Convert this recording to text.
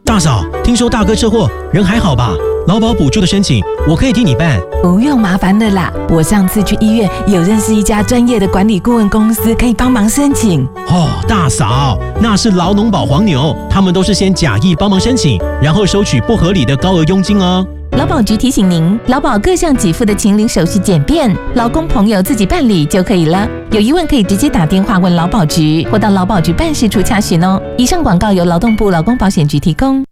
大嫂，听说大哥车祸，人还好吧？劳保补助的申请，我可以替你办。 不用麻烦的啦，我上次去医院有认识一家专业的管理顾问公司，可以帮忙申请。 大嫂，那是劳农保黄牛，他们都是先假意帮忙申请，然后收取不合理的高额佣金哦。 劳保局提醒您，劳保各项给付的请领手续简便，劳工朋友自己办理就可以了。有疑问可以直接打电话问劳保局，或到劳保局办事处洽询哦。以上广告由劳动部劳工保险局提供。